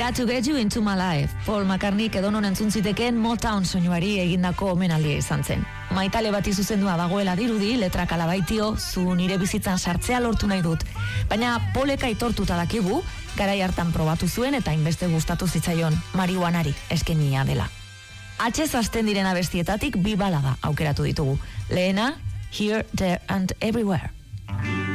Got to Get You Into My Life, Paul McCartney edonon entzun zitekeen Motown soinuari egindako omenaldia izan zen. Maitale bati zuzendua dagoela dirudi, letrak alabaitio, zu nire bizitzan sartzea lortu nahi dut. Baina Paulek aitortuta dakigu, garai hartan probatu zuen eta inbeste gustatu zitzaion marihuanari eskenia dela. Atxez hasten diren abestietatik bi balada aukeratu ditugu. Lehena, Here, There and Everywhere.